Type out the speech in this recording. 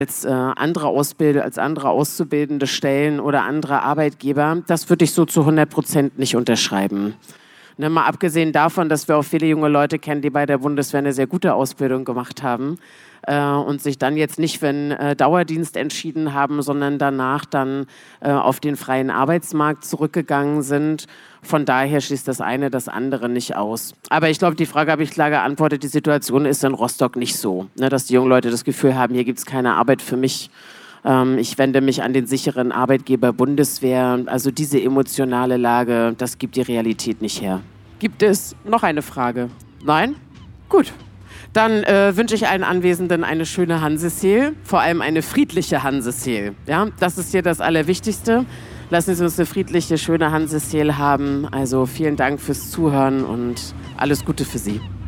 als andere Auszubildende stellen oder andere Arbeitgeber, das würde ich so zu 100% nicht unterschreiben. Ne, mal abgesehen davon, dass wir auch viele junge Leute kennen, die bei der Bundeswehr eine sehr gute Ausbildung gemacht haben und sich dann jetzt nicht für einen Dauerdienst entschieden haben, sondern danach dann auf den freien Arbeitsmarkt zurückgegangen sind. Von daher schließt das eine das andere nicht aus. Aber ich glaube, die Frage habe ich klar geantwortet. Die Situation ist in Rostock nicht so, ne, dass die jungen Leute das Gefühl haben, hier gibt es keine Arbeit für mich. Ich wende mich an den sicheren Arbeitgeber Bundeswehr. Also diese emotionale Lage, das gibt die Realität nicht her. Gibt es noch eine Frage? Nein? Gut. Dann wünsche ich allen Anwesenden eine schöne Hanseseel, vor allem eine friedliche Hanseseel. Ja, das ist hier das Allerwichtigste. Lassen Sie uns eine friedliche, schöne Hanseseel haben. Also vielen Dank fürs Zuhören und alles Gute für Sie.